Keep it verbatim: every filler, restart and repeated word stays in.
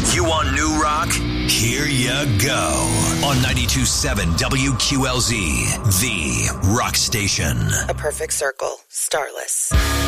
You want new rock? Here you go. On ninety-two point seven W Q L Z, the rock station. A perfect circle, starless.